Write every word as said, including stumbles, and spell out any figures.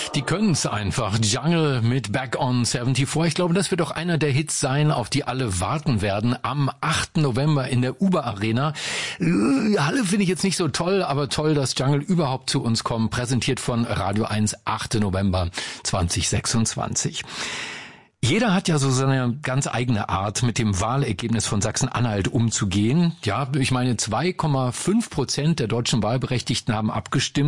Die können's einfach. Jungle mit Back on vierundsiebzig. Ich glaube, das wird auch einer der Hits sein, auf die alle warten werden. Am achten November in der Uber Arena. Halle finde ich jetzt nicht so toll, aber toll, dass Jungle überhaupt zu uns kommen. Präsentiert von Radio eins, achten November zweitausendsechsundzwanzig. Jeder hat ja so seine ganz eigene Art, mit dem Wahlergebnis von Sachsen-Anhalt umzugehen. Ja, ich meine, zwei Komma fünf Prozent der deutschen Wahlberechtigten haben abgestimmt.